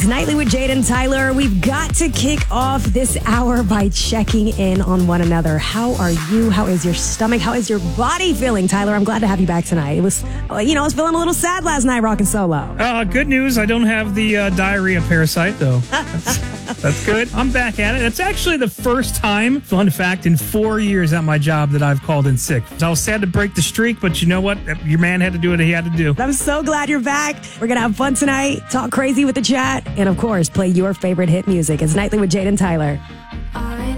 It's Nightly with Jade and Tyler. We've got to kick off this hour by checking in on one another. How are you? How is your stomach? How is your body feeling, Tyler? I'm glad to have you back tonight. It was, I was feeling a little sad last night rocking solo. Good news. I don't have the diarrhea parasite, though. That's good. I'm back at it. It's actually the first time, fun fact, in 4 years at my job that I've called in sick. I was sad to break the streak, but you know what? Your man had to do what he had to do. I'm so glad you're back. We're going to have fun tonight, talk crazy with the chat, and of course, play your favorite hit music. It's Nightly with Jade and Tyler.